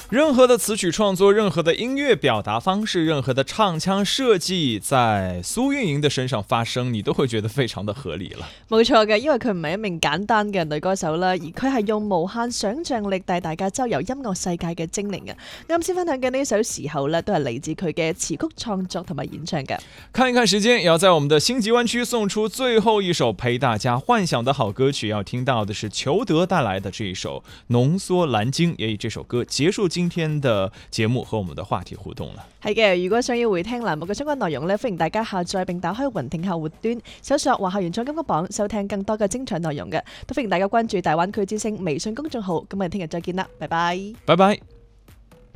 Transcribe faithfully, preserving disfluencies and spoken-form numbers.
任何的詞曲創作，任何的音樂表達方式，任何的唱腔設計，在蘇運瑩的身上發生，你都會覺得非常的合理了。 冇錯嘅，因為佢唔係一名簡單嘅女歌手啦，而佢係用無限想象力帶大家周遊音樂世界嘅精靈啊！啱先分享嘅呢首時候呢，都係嚟自佢嘅詞曲創作同埋演唱嘅。 看一看時間，也要在我們的星級灣區送出最後一首陪大家幻想的好歌曲，要聽到的是裘德帶來的這一首濃縮藍鯨，也以這首歌結束今天的節目和我們的話題互動了。 係嘅，如果想要回聽欄目嘅相關內容呢，歡迎大家下載並打開雲聽客戶端，搜索華校園唱金曲榜，收聽更多嘅精彩內容嘅。都歡迎大家關注大灣區之聲微信公眾號。咁我哋聽日再見啦，拜拜， 拜拜。